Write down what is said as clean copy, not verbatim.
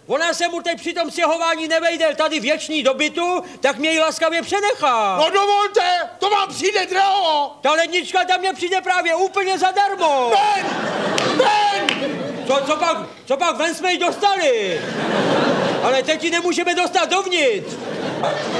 Ona se mu teď při tom stěhování nevejde tady věčný do bytu, tak mě ji laskavě přenechá. No dovolte, to vám přijde draho. Ta lednička tam mě přijde právě úplně zadarmo. Ven! Ven! Co pak ven jsme ji dostali? Ale teď ji nemůžeme dostat dovnitř.